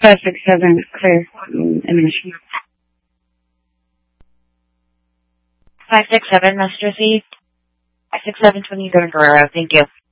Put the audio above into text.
567, clear. Emission. 567, Master C. 567 20 Guerrero, thank you.